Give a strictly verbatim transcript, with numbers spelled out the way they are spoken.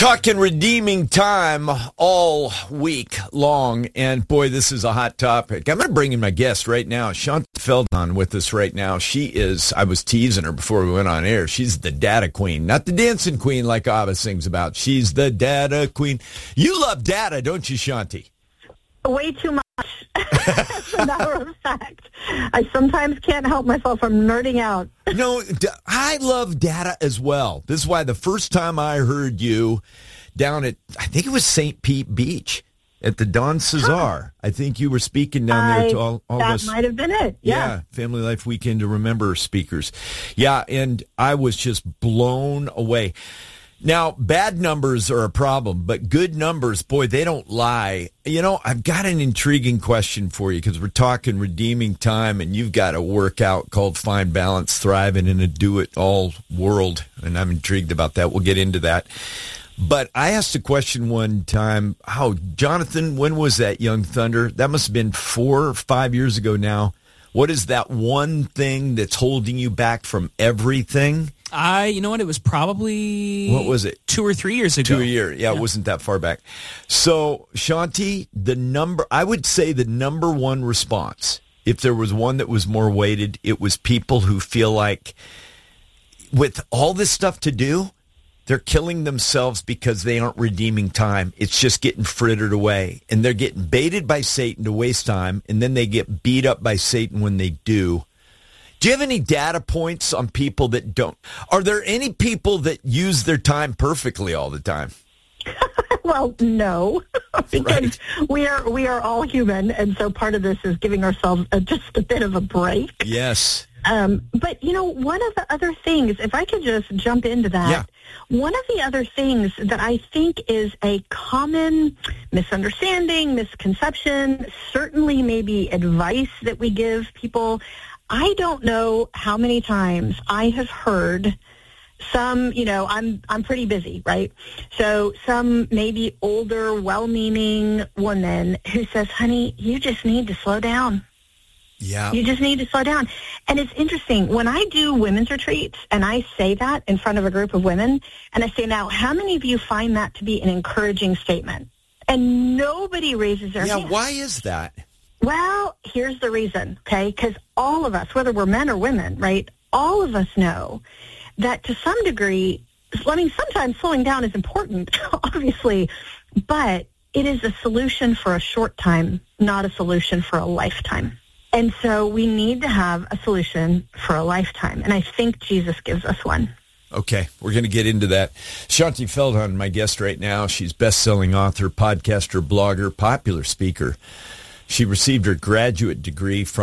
Talking redeeming time all week long, and boy, this is a hot topic. I'm going to bring in my guest right now, Shaunti Feldhahn, with us right now. She is, I was teasing her before we went on air, she's the data queen, not the dancing queen like Abba sings about. She's the data queen. You love data, don't you, Shaunti? Way too much, as a matter of fact. I sometimes can't help myself from nerding out. No, I love data as well. This is why the first time I heard you down at, I think it was Saint Pete Beach at the Don Cesar. Huh. I think you were speaking down there to all, all that us. That might have been it, yeah. Yeah, Family Life Weekend to Remember speakers. Yeah, and I was just blown away. Now, bad numbers are a problem, but good numbers, boy, they don't lie. You know, I've got an intriguing question for you because we're talking redeeming time, and you've got a workout called Find Balance, Thriving in a Do-It-All World, and I'm intrigued about that. We'll get into that. But I asked a question one time, oh, Jonathan, when was that, Young Thunder? That must have been four or five years ago now. What is that one thing that's holding you back from everything? I, you know what, it was probably... What was it? Two or three years ago. Two a year. Yeah, yeah, it wasn't that far back. So, Shaunti, the number, I would say the number one response, if there was one that was more weighted, it was people who feel like with all this stuff to do, they're killing themselves because they aren't redeeming time. It's just getting frittered away. And they're getting baited by Satan to waste time, and then they get beat up by Satan when they do. Do you have any data points on people that don't? Are there any people that use their time perfectly all the time? Well, no, because right. we are we are all human, and so part of this is giving ourselves a, just a bit of a break. Yes. Um, but, you know, one of the other things, if I could just jump into that, yeah. one of the other things that I think is a common misunderstanding, misconception, certainly maybe advice that we give people, I don't know how many times I have heard some, you know, I'm I'm pretty busy, right? So some maybe older, well-meaning woman who says, honey, you just need to slow down. Yeah. You just need to slow down. And it's interesting. When I do women's retreats and I say that in front of a group of women, and I say, now, how many of you find that to be an encouraging statement? And nobody raises their yeah, hand. Why is that? Well, here's the reason, okay? Because all of us, whether we're men or women, right, all of us know that to some degree, I mean, sometimes slowing down is important, obviously, but it is a solution for a short time, not a solution for a lifetime. And so we need to have a solution for a lifetime. And I think Jesus gives us one. Okay, we're going to get into that. Shaunti Feldhahn, my guest right now. She's best-selling author, podcaster, blogger, popular speaker. She received her graduate degree from